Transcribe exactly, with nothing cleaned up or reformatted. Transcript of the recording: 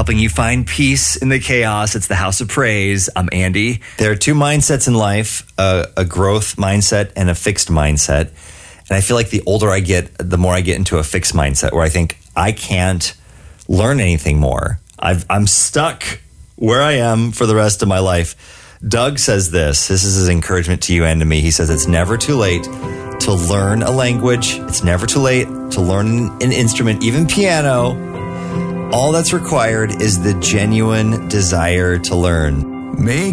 helping you find peace in the chaos. It's the House of Praise. I'm Andy. There are two mindsets in life, uh, a growth mindset and a fixed mindset. And I feel like the older I get, the more I get into a fixed mindset where I think I can't learn anything more. I've, I'm stuck where I am for the rest of my life. Doug says this. This is his encouragement to you and to me. He says it's never too late to learn a language. It's never too late to learn an instrument, even piano. All that's required is the genuine desire to learn. Make